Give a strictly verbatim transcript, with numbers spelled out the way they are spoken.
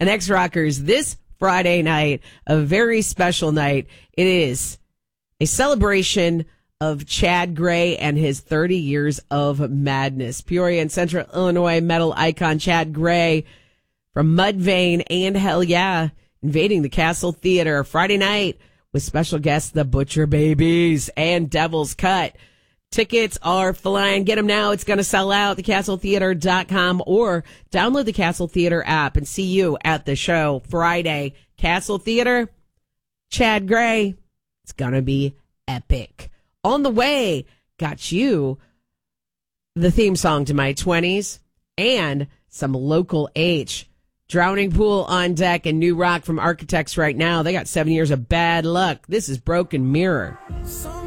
and X-Rockers this Friday night, a very special night. It is a celebration of Chad Gray and his thirty years of madness. Peoria and Central Illinois metal icon Chad Gray from Mudvayne and Hell Yeah invading the Castle Theater Friday night with special guests the Butcher Babies and Devil's Cut. Tickets are flying. Get them now. It's going to sell out. the castle theater dot com or download the Castle Theater app and see you at the show Friday. Castle Theater, Chad Gray. It's going to be epic. On the way, got you the theme song to my twenties and some local H. Drowning Pool on deck and new rock from Architects right now. They got seven years of bad luck. This is Broken Mirror.